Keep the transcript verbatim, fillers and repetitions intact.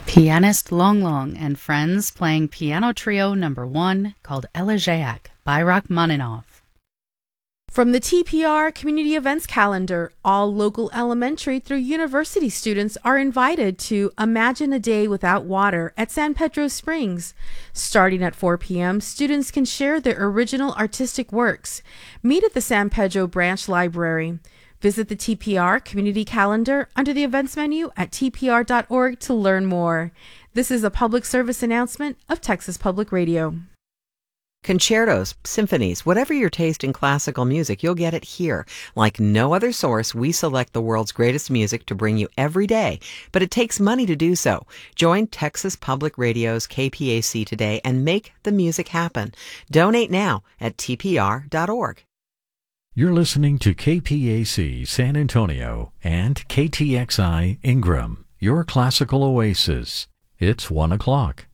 Pianist Long Long and Friends playing Piano Trio Number one called Elegiac by Rachmaninoff. From the T P R Community Events Calendar, all local elementary through university students are invited to Imagine a Day Without Water at San Pedro Springs. Starting at four p.m., students can share their original artistic works. Meet at the San Pedro Branch Library. Visit the T P R Community Calendar under the events menu at t p r dot org to learn more. This is a public service announcement of Texas Public Radio. Concertos, symphonies, whatever your taste in classical music, you'll get it here. Like no other source, we select the world's greatest music to bring you every day, but it takes money to do so. Join Texas Public Radio's K P A C today and make the music happen. Donate now at t p r dot org. You're listening to K P A C San Antonio and K T X I Ingram, your classical oasis. It's one o'clock.